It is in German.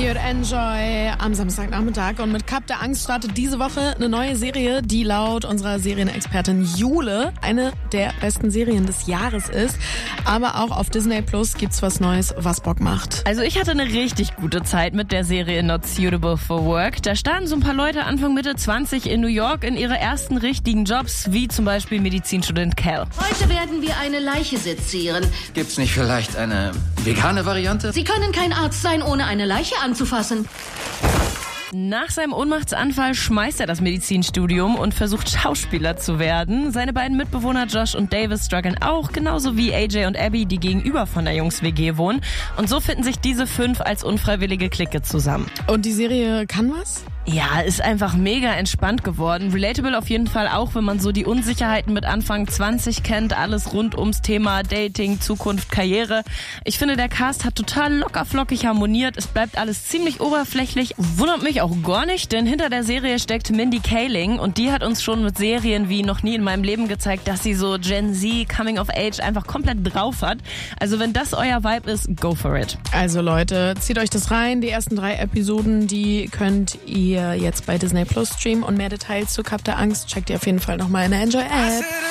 Ihr hört Enjoy am Samstagnachmittag und mit Kap der Angst startet diese Woche eine neue Serie, die laut unserer Serienexpertin Jule eine der besten Serien des Jahres ist. Aber auch auf Disney Plus gibt's was Neues, was Bock macht. Also ich hatte eine richtig gute Zeit mit der Serie Not Suitable for Work. Da starten so ein paar Leute Anfang Mitte 20 in New York in ihre ersten richtigen Jobs, wie zum Beispiel Medizinstudent Cal. Heute werden wir eine Leiche sezieren. Gibt's nicht vielleicht eine vegane Variante? Sie können kein Arzt sein, ohne eine Leiche anzufassen. Nach seinem Ohnmachtsanfall schmeißt er das Medizinstudium und versucht Schauspieler zu werden. Seine beiden Mitbewohner Josh und Davis strugglen auch, genauso wie AJ und Abby, die gegenüber von der Jungs-WG wohnen. Und so finden sich diese 5 als unfreiwillige Clique zusammen. Und die Serie kann was? Ja, ist einfach mega entspannt geworden. Relatable auf jeden Fall auch, wenn man so die Unsicherheiten mit Anfang 20 kennt. Alles rund ums Thema Dating, Zukunft, Karriere. Ich finde, der Cast hat total lockerflockig harmoniert. Es bleibt alles ziemlich oberflächlich. Wundert mich auch gar nicht, denn hinter der Serie steckt Mindy Kaling und die hat uns schon mit Serien wie noch nie in meinem Leben gezeigt, dass sie so Gen Z, Coming of Age einfach komplett drauf hat. Also wenn das euer Vibe ist, go for it. Also Leute, zieht euch das rein. Die ersten 3 Episoden, die könnt ihr jetzt bei Disney Plus streamen und mehr Details zu Kap der Angst checkt ihr auf jeden Fall nochmal in der Enjoy App.